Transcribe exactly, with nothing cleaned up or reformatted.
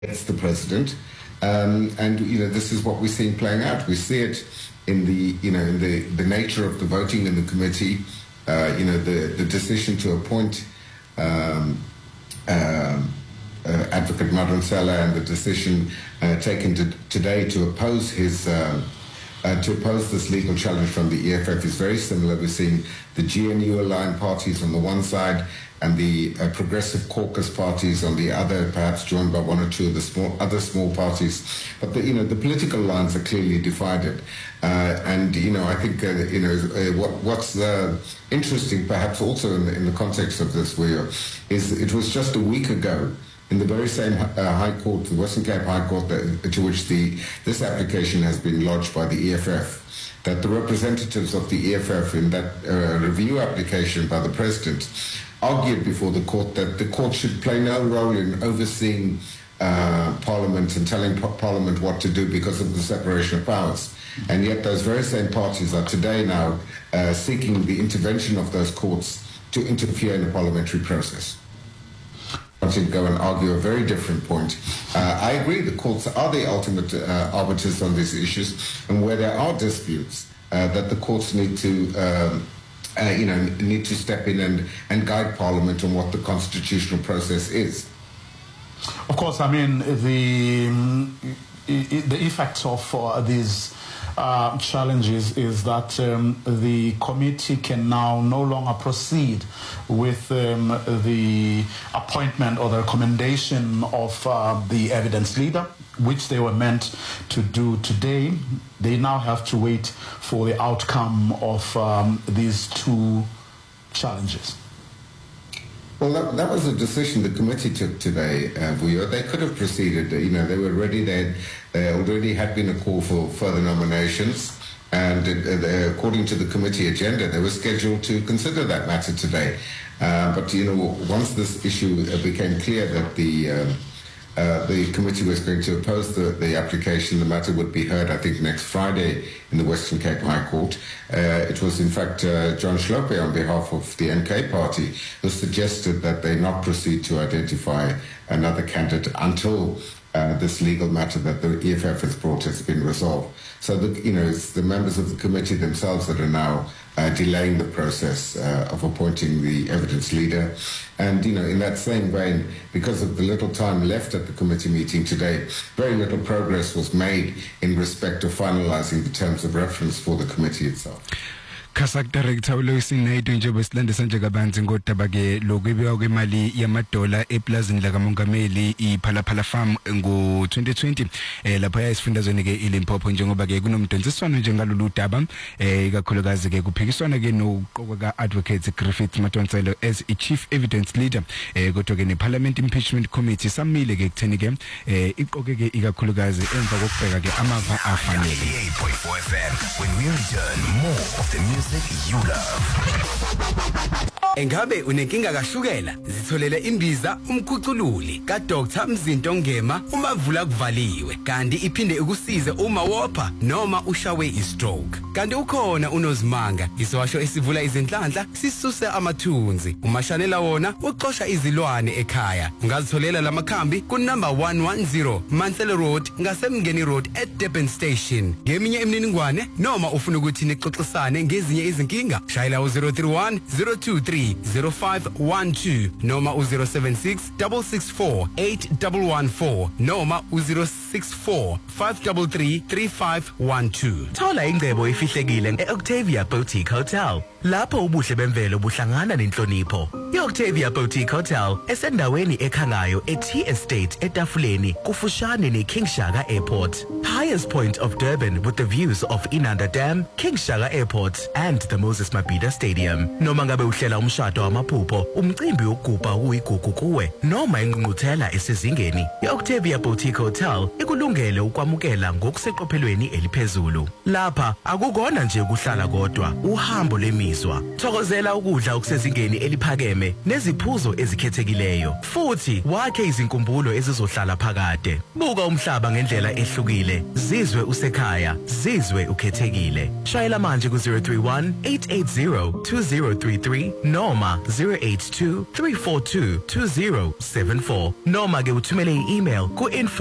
against the president. Um, and, you know, this is what we're seeing playing out. We see it in the, you know, in the, the nature of the voting in the committee, uh, you know, the, the decision to appoint um, uh, uh, Advocate Madonsela and the decision uh, taken to, today to oppose his, uh, uh, to oppose this legal challenge from the E F F is very similar. We're seeing the G N U-aligned parties on the one side and the uh, progressive caucus parties on the other, perhaps joined by one or two of the small, other small parties. But the, you know, the political lines are clearly divided. Uh, and you know, I think uh, you know uh, what, what's uh, interesting, perhaps also in the, in the context of this, where is it was just a week ago in the very same uh, High Court, the Western Cape High Court, that, to which the this application has been lodged by the E F F, that the representatives of the E F F in that uh, review application by the President argued before the court that the court should play no role in overseeing uh, Parliament and telling par- Parliament what to do because of the separation of powers. And yet those very same parties are today now uh, seeking the intervention of those courts to interfere in the parliamentary process. I want to go and argue a very different point. Uh, I agree the courts are the ultimate uh, arbiters on these issues, and where there are disputes, uh, that the courts need to um, Uh, you know, need to step in and, and guide Parliament on what the constitutional process is. Of course, I mean, the um, the effects of uh, these uh, challenges is that um, the committee can now no longer proceed with um, the appointment or the recommendation of uh, the evidence leader, which they were meant to do today. They now have to wait for the outcome of um, these two challenges. Well, that, that was a decision the committee took today, uh, Vuyo. They could have proceeded. You know, they were ready. They, they already had been a call for further nominations. And uh, according to the committee agenda, they were scheduled to consider that matter today. Uh, but, you know, once this issue became clear that the... Uh, Uh, the committee was going to oppose the, the application. The matter would be heard, I think, next Friday in the Western Cape High Court. Uh, it was, in fact, uh, John Schlope on behalf of the N K party who suggested that they not proceed to identify another candidate until uh, this legal matter that the E F F has brought has been resolved. So, the, you know, it's the members of the committee themselves that are now Uh, delaying the process uh, of appointing the evidence leader. And, you know, in that same vein, because of the little time left at the committee meeting today, very little progress was made in respect of finalizing the terms of reference for the committee itself. Kasak Director uLoising Naidoo njengoba silandisa nje kabanzi ngodaba ke lokwebiwa kwemali yamadola eplazini lakamongameli iPhalaphala Farm ngo twenty twenty eh lapha yasifundazweni ke iLimpopo njengoba ke kunomdonsiswano njengalolu daba eh ikakhulukazi ke kuphikiswana ke noqokwa kaAdvocate Griffith Madonsela as a chief evidence leader eh kodwa ke neParliament Impeachment Committee samile ke kutheni ke eh iqoke ke ikakhulukazi emva kokubheka ke amava afanele. eighty-eight point four F M. When we return, more of the music you love. Engabe unenkinga kashukela zitholele imbiza umkhucululi ka Doctor Mzinto Ngema umavula kuvaliwe kanti iphinde ukusize uma wopha noma ushawe istroke kanti ukhona unozimanga iswasho esivula izinhlanhla sisuse amathunzi umashanela wona uxosha izilwane ekhaya ungazitholela lamakhambi ku number one ten Mansell Road ngasemngeni Road at Durban Station ngeminye imininingwane noma ufuna ukuthi nixoxisane ngezinye izinkinga shayela u zero three one zero two three zero five one two noma u zero seven six six six four eight one one four noma u zero six four five three three three five one two. Thola ingcebo efihlekile e-Octavia Boutique Hotel. Lapho ubuhle bemvelo buhlangana nenhlonipho. I-Octavia Boutique Hotel esendaweni ekhangayo e-T Estate etafuleni kufushane ne-King Shaka Airport. Highest point of Durban with the views of Inanda Dam, King Shaka Airport and the Moses Mabhida Stadium. Noma ngabe uhlela umshado wamaphupho, umcimbi wokugubha uyigugu kuwe noma ingqungquthela esezingeni, i-Octavia Boutique Hotel ikulungele ukwamukela ngokuseqophelweni eliphezulu. Lapha aku Akukona nje ukuhlala kodwa, uhambo lemizwa. Thokozela ukudla okusezingeni eliphakeme neziphuzo ezikhethekileyo. Futhi wakhe izinkumbulo ezizohlala phakade. Buka umhlaba ngendlela ehlukile. Zizwe usekhaya, zizwe ukhethekile. Shayela manje ku zero three one eight eight zero two zero three three noma zero eight two three four two two zero seven four noma ke uthumele i-email ku info